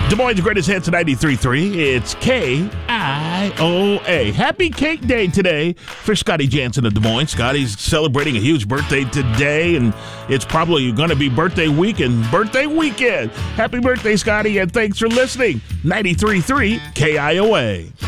Des Moines' greatest hits 93.3. It's KIOA. Happy Cake Day today for Scotty Jansen of Des Moines. Scotty's celebrating a huge birthday today, and it's probably going to be birthday week and birthday weekend. Happy birthday, Scotty, and thanks for listening. 93.3 KIOA.